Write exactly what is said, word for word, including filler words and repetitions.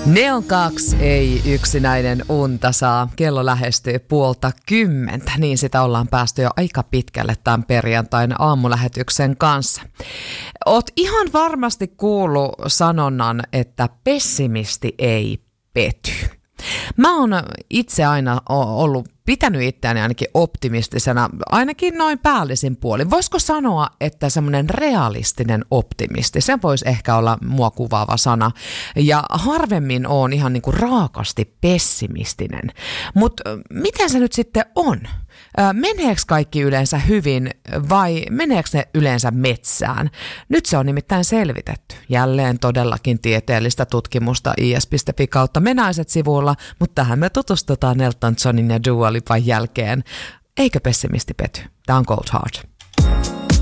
Ne on kaksi, ei yksinäinen unta saa. Kello lähestyy puolta kymmentä, niin sitä ollaan päästy jo aika pitkälle tämän perjantain aamulähetyksen kanssa. Oot ihan varmasti kuullut sanonnan, että pessimisti ei pety. Mä oon itse aina ollut, pitänyt itseäni ainakin optimistisena, ainakin noin päällisin puolin. Voisiko sanoa, että semmoinen realistinen optimisti, se voisi ehkä olla mua kuvaava sana. Ja harvemmin oon ihan niinku raakasti pessimistinen. Mutta miten se nyt sitten on? Meneekö kaikki yleensä hyvin vai meneekö ne yleensä metsään? Nyt se on nimittäin selvitetty. Jälleen todellakin tieteellistä tutkimusta i s piste f i kautta Menaiset sivuilla, mutta tähän me tutustutaan Elton Johnin ja Dua Lipan jälkeen. Eikö pessimisti pety? Tämä on Cold Heart.